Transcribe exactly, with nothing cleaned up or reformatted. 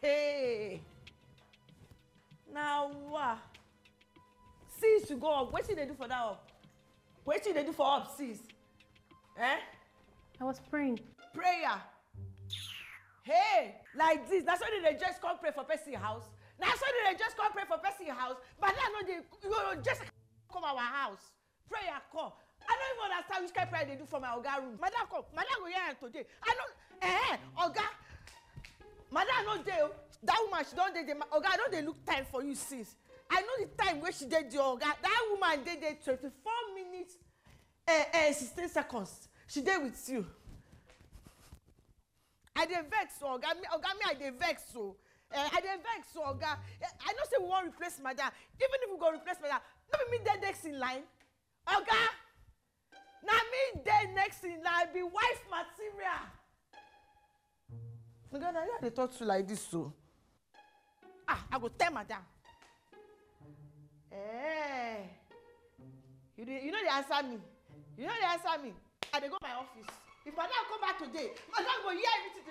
Hey. Now what? Sis, you go up. What should they do for that up? What should they do for up, sis? Eh? I was praying. Prayer. Hey, like this. That's why they just come pray for person house. That's why they just come pray for person house. But now no, they you know, just come our house. Prayer come. I don't even understand which kind of prayer they do for my Oga room. Madam come. Madam go here today. I don't. Eh, Oga. Madam no dey. That woman she don't dey. Oga, I don't dey look time for you sis. I know the time where she did the Oga. That woman did there twenty-four minutes and uh, uh, sixteen seconds. She did with you. I dey vex so Oga. Me, Oga, me I dey vex so. Uh, I dey vex so Oga. I know say we wan replace Madam. Even if we go replace Madam, no be me dey next in line. Oga, na me dey next in line. Be wife material. Oga, na you dey talk to like this so. Ah, I go tell Madam. Eh, you dey, you know they answer me. You know they answer me. I dey go my office. If Madam come back today, Madam go hear everything.